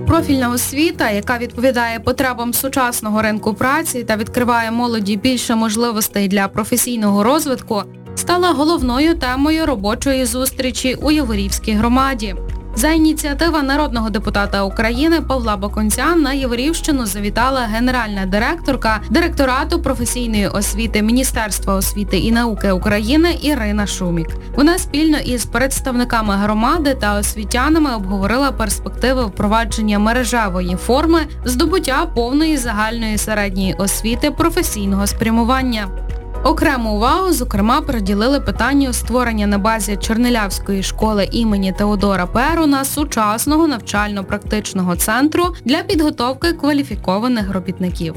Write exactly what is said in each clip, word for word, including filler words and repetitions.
Профільна освіта, яка відповідає потребам сучасного ринку праці та відкриває молоді більше можливостей для професійного розвитку, стала головною темою робочої зустрічі у Яворівській громаді. За ініціативи народного депутата України Павла Бакунця на Яворівщину завітала генеральна директорка Директорату професійної освіти Міністерства освіти і науки України Ірина Шумік. Вона спільно із представниками громади та освітянами обговорила перспективи впровадження мережевої форми здобуття повної загальної середньої освіти професійного спрямування. Окрему увагу, зокрема, приділили питанню створення на базі Чернелявської школи імені Теодора Перуна сучасного навчально-практичного центру для підготовки кваліфікованих робітників.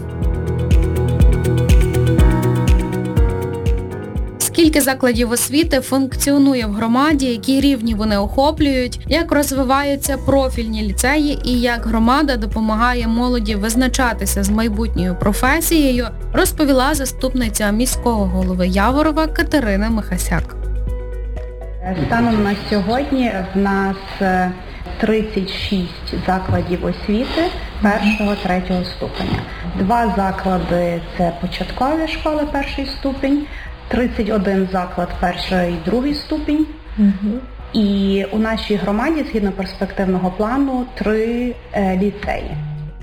Скільки закладів освіти функціонує в громаді, які рівні вони охоплюють, як розвиваються профільні ліцеї і як громада допомагає молоді визначатися з майбутньою професією, розповіла заступниця міського голови Яворова Катерина Михасяк. Станом на сьогодні в нас тридцять шість закладів освіти першого-третього ступеня. Два заклади – це початкові школи перший ступінь, тридцять один заклад перший і другий ступінь. Угу. І у нашій громаді, згідно перспективного плану, три е, ліцеї.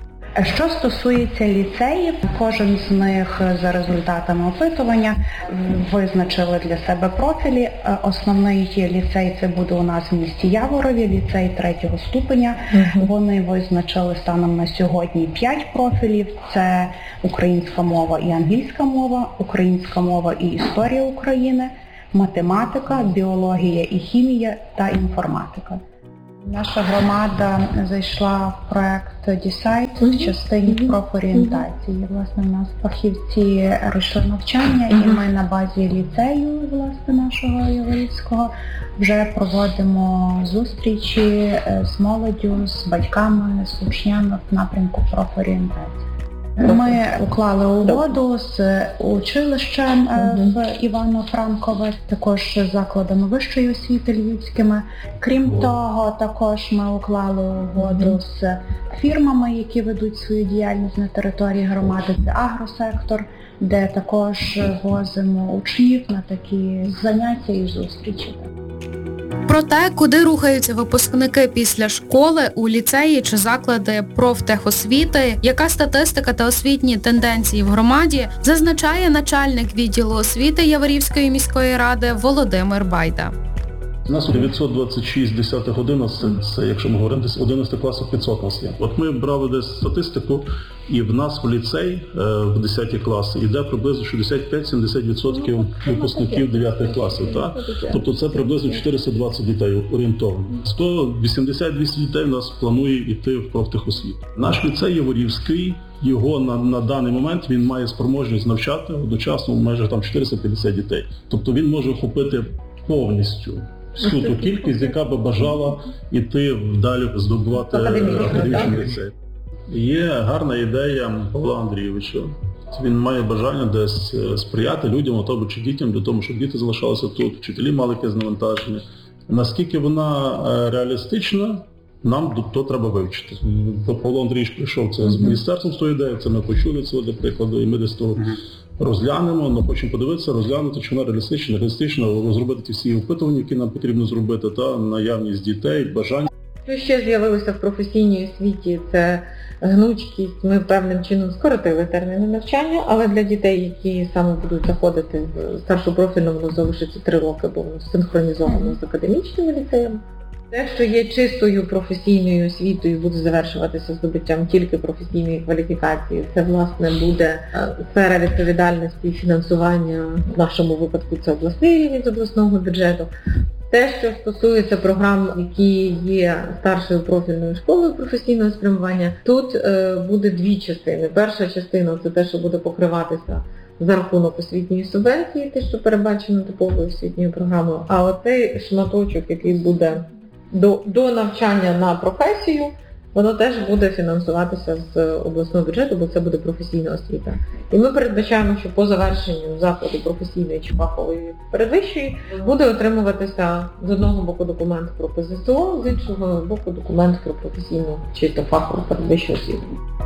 Що стосується ліцеїв, кожен з них за результатами опитування визначили для себе профілі. Основний ліцей це буде у нас в місті Яворові, ліцей третього ступеня. Uh-huh. Вони визначили станом на сьогодні п'ять профілів. Це українська мова і англійська мова, українська мова і історія України, математика, біологія і хімія та інформатика. Наша громада зайшла в проект Decide в частині профорієнтації. Власне, у нас фахівці пройшли навчання, і ми на базі ліцею, власне, нашого Яворівського вже проводимо зустрічі з молоддю, з батьками, з учнями в напрямку профорієнтації. Ми уклали угоду з училищем в Івано-Франкове, також з закладами вищої освіти львівськими. Крім того, також ми уклали угоду з фірмами, які ведуть свою діяльність на території громади. Це агросектор, де також возимо учнів на такі заняття і зустрічі. Про те, куди рухаються випускники після школи, у ліцеї чи заклади профтехосвіти, яка статистика та освітні тенденції в громаді, зазначає начальник відділу освіти Яворівської міської ради Володимир Байда. У нас дев'ятсот двадцять шість десятих одинадцять, це, якщо ми говоримо, одинадцятих класах п'ятсот у нас є. От ми брали десь статистику, і в нас в ліцей в десяті класи йде приблизно шістдесят п'ять - сімдесят відсотків випускників дев'ятих класів. Так? Тобто це приблизно чотириста двадцять дітей орієнтовно. сто вісімдесят - двісті дітей у нас планує йти в профтехосвіту. Наш ліцей Яворівський, його на, на даний момент він має спроможність навчати одночасно майже там чотириста п'ятдесят дітей. Тобто він може охопити повністю всю ту кількість, яка би бажала йти далі здобувати академічний ліцей. Є гарна ідея Павла Андрійовича. Він має бажання десь сприяти людям, або чи дітям, для того, щоб діти залишалися тут, вчителі мали якесь навантаження. Наскільки вона реалістична, нам то треба вивчити. Павло Андрійович прийшов це з міністерством з тою ідеєю, це ми почули цього, для прикладу, і ми десь того розглянемо, але хочемо подивитися, розглянути, чи вона реалістична, реалістично розробити ті всі опитування, які нам потрібно зробити, та наявність дітей, бажання. Що ще з'явилося в професійній освіті, це гнучкість. Ми певним чином скоротили терміни навчання, але для дітей, які саме будуть заходити в старшу профільну, воно залишиться три роки, бо воно синхронізовано з академічними ліцеями. Те, що є чистою професійною освітою, буде завершуватися здобуттям тільки професійної кваліфікації, це, власне, буде сфера відповідальності і фінансування, в нашому випадку це обласний рівень з обласного бюджету. Те, що стосується програм, які є старшою профільною школою професійного спрямування, тут е, буде дві частини. Перша частина – це те, що буде покриватися за рахунок освітньої субвенції, те, що передбачено типовою освітньою програмою, а оцей шматочок, який буде до, до навчання на професію, воно теж буде фінансуватися з обласного бюджету, бо це буде професійна освіта. І ми передбачаємо, що по завершенню закладу професійної чи фахової передвищої буде отримуватися з одного боку документ про ПЗСО, з іншого боку документ про професійну чи то фахову передвищу освіту.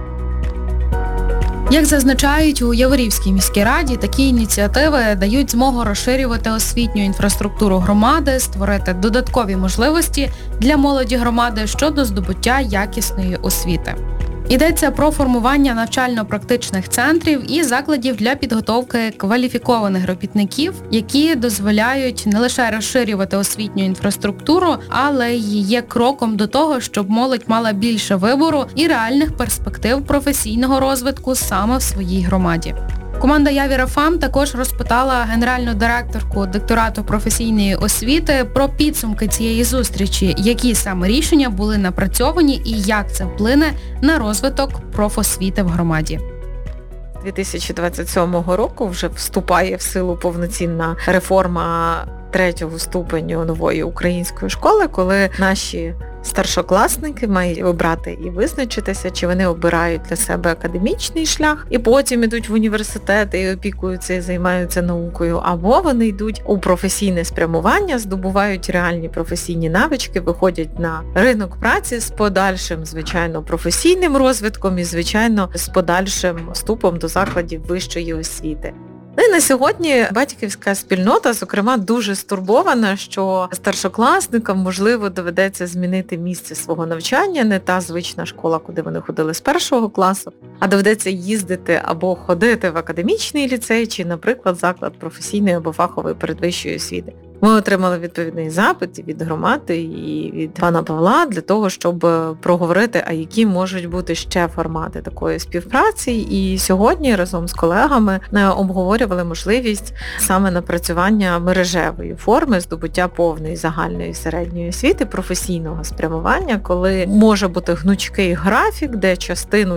Як зазначають у Яворівській міській раді, такі ініціативи дають змогу розширювати освітню інфраструктуру громади, створити додаткові можливості для молоді громади щодо здобуття якісної освіти. Йдеться про формування навчально-практичних центрів і закладів для підготовки кваліфікованих робітників, які дозволяють не лише розширювати освітню інфраструктуру, але й є кроком до того, щоб молодь мала більше вибору і реальних перспектив професійного розвитку саме в своїй громаді. Команда Явіра ФАМ також розпитала генеральну директорку директорату професійної освіти про підсумки цієї зустрічі, які саме рішення були напрацьовані і як це вплине на розвиток профосвіти в громаді. дві тисячі двадцять сьомого року вже вступає в силу повноцінна реформа третього ступеню нової української школи, коли наші старшокласники мають обрати і визначитися, чи вони обирають для себе академічний шлях і потім йдуть в університети і опікуються і займаються наукою, або вони йдуть у професійне спрямування, здобувають реальні професійні навички, виходять на ринок праці з подальшим, звичайно, професійним розвитком і, звичайно, з подальшим вступом до закладів вищої освіти. Ну і на сьогодні батьківська спільнота, зокрема, дуже стурбована, що старшокласникам, можливо, доведеться змінити місце свого навчання, не та звична школа, куди вони ходили з першого класу, а доведеться їздити або ходити в академічний ліцей, чи, наприклад, заклад професійної або фахової передвищої освіти. Ми отримали відповідний запит від громади і від пана Павла для того, щоб проговорити, а які можуть бути ще формати такої співпраці. І сьогодні разом з колегами обговорювали можливість саме напрацювання мережевої форми здобуття повної загальної середньої освіти, професійного спрямування, коли може бути гнучкий графік, де частину